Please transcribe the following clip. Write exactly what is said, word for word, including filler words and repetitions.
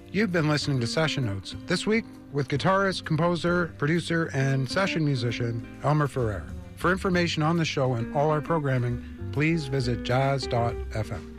You've been listening to Session Notes, this week with guitarist, composer, producer, and session musician Elmer Ferrer. For information on the show and all our programming, please visit jazz dot f m.